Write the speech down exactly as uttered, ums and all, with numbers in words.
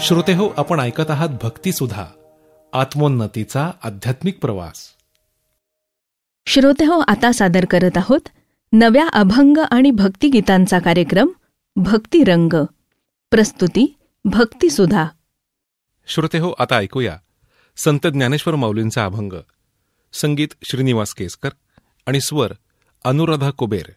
श्रोतेहो, आपण ऐकत आहात भक्तिसुधा, आत्मोन्नतीचा आध्यात्मिक प्रवास. श्रोतेहो, आता सादर करत आहोत नव्या अभंग आणि भक्तिगीतांचा कार्यक्रम भक्तिरंग. प्रस्तुती भक्तिसुधा. श्रोतेहो, आता ऐकूया संत ज्ञानेश्वर माऊलींचा अभंग. संगीत श्रीनिवास केसकर आणि स्वर अनुराधा कुबेर.